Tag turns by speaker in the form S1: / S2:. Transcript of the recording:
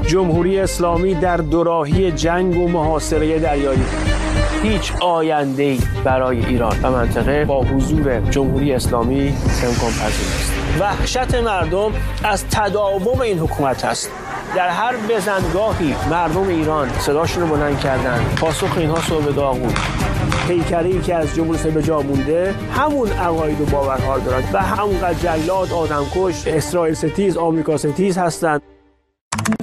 S1: جمهوری اسلامی در دوراهی جنگ و محاصره دریایی. هیچ آینده‌ای برای ایران و منطقه با حضور جمهوری اسلامی امکان پذیر است. وحشت مردم از تداوم این حکومت است. در هر بزنگاهی مردم ایران صداشون رو بلند کردن. پاسخ اینها صبح داغ بود. پیکری که از جمهوری اسلامی به جا مونده همون عقاید و باورها دارند و همونقدر جلاد، آدمکش، اسرائیل ستیز، آمریکا ستیز هستند.